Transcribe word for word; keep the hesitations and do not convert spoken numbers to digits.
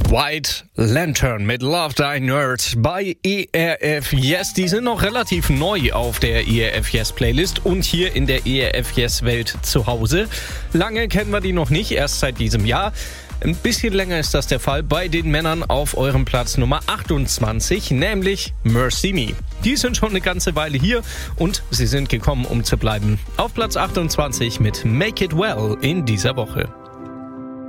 White Lantern mit Love Die Nerd bei E R F Yes. Die sind noch relativ neu auf der E R F Yes Playlist und hier in der E R F Yes Welt zu Hause. Lange kennen wir die noch nicht, erst seit diesem Jahr. Ein bisschen länger ist das der Fall bei den Männern auf eurem Platz Nummer achtundzwanzig, nämlich Mercy Me. Die sind schon eine ganze Weile hier und sie sind gekommen, um zu bleiben. Auf Platz achtundzwanzig mit Make It Well in dieser Woche.